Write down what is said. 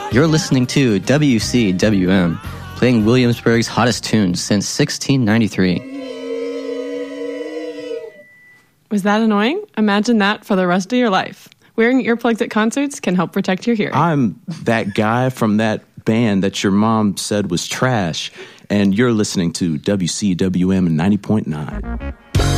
You're listening to WCWM, playing Williamsburg's hottest tunes since 1693. Was that annoying? Imagine that for the rest of your life. Wearing earplugs at concerts can help protect your hearing. I'm that guy from that band that your mom said was trash, and you're listening to WCWM 90.9.